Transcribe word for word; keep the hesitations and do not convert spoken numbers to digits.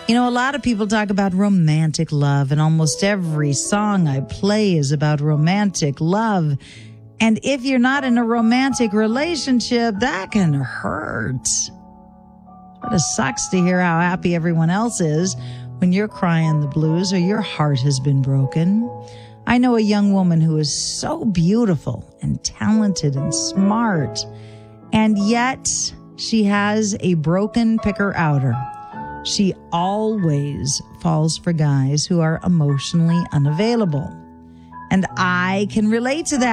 You know, a lot of people talk about romantic love, and almost every song I play is about romantic love. And if you're not in a romantic relationship, that can hurt. But it sucks to hear how happy everyone else is when you're crying the blues or your heart has been broken. I know a young woman who is so beautiful and talented and smart, and yet she has a broken picker-outer. She always falls for guys who are emotionally unavailable. And I can relate to that.